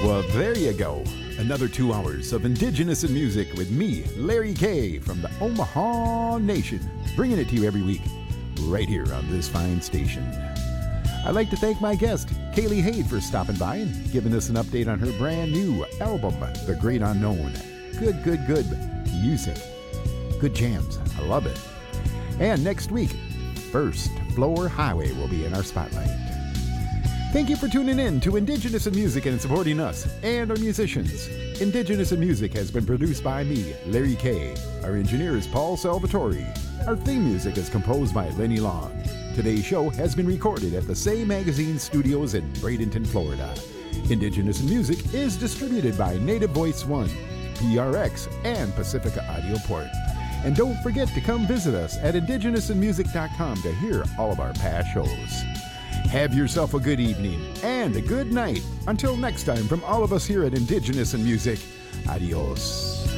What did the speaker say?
Well, there you go. Another 2 hours of Indigenous in Music with me, Larry K. from the Omaha Nation, bringing it to you every week, right here on this fine station. I'd like to thank my guest, Kaylee Haid, for stopping by and giving us an update on her brand new album, The Great Unknown. Good music. Good jams. I love it. And next week, First Floor Highway will be in our spotlight. Thank you for tuning in to Indigenous in Music and supporting us and our musicians. Indigenous in Music has been produced by me, Larry K. Our engineer is Paul Salvatore. Our theme music is composed by Lenny Long. Today's show has been recorded at the Say Magazine Studios in Bradenton, Florida. Indigenous in Music is distributed by Native Voice One, PRX, and Pacifica Audio Port. And don't forget to come visit us at indigenousinmusic.com to hear all of our past shows. Have yourself a good evening and a good night. Until next time, from all of us here at Indigenous in Music, adios.